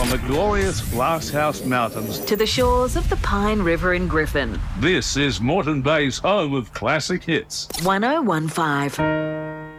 From the glorious Glasshouse Mountains to the shores of the Pine River in Griffin. This is Moreton Bay's home of classic hits. 1015.